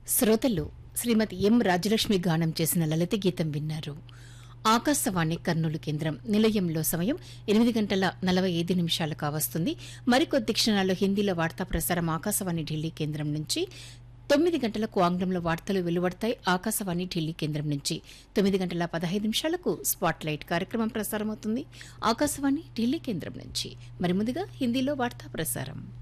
శ్రోతలు శ్రీమతి ఎం రాజలక్ష్మి గానం చేసిన లలిత గీతం విన్నారు. ఆకాశవాణి కర్నూలు కేంద్రం నిలయంలో సమయం 8:45 కావస్తుంది. మరికొద్ది క్షణాల్లో హిందీలో వార్తా ప్రసారం ఆకాశవాణి ఢిల్లీ కేంద్రం నుంచి. 9 గంటలకు ఆంగ్లంలో వార్తలు వెలువడతాయి ఆకాశవాణి ఢిల్లీ కేంద్రం నుంచి. 9:15 స్పాట్ లైట్ కార్యక్రమం ప్రసారమవుతుంది ఆకాశవాణి ఢిల్లీ కేంద్రం నుంచి. మరి ముందుగా హిందీలో వార్తా ప్రసారం.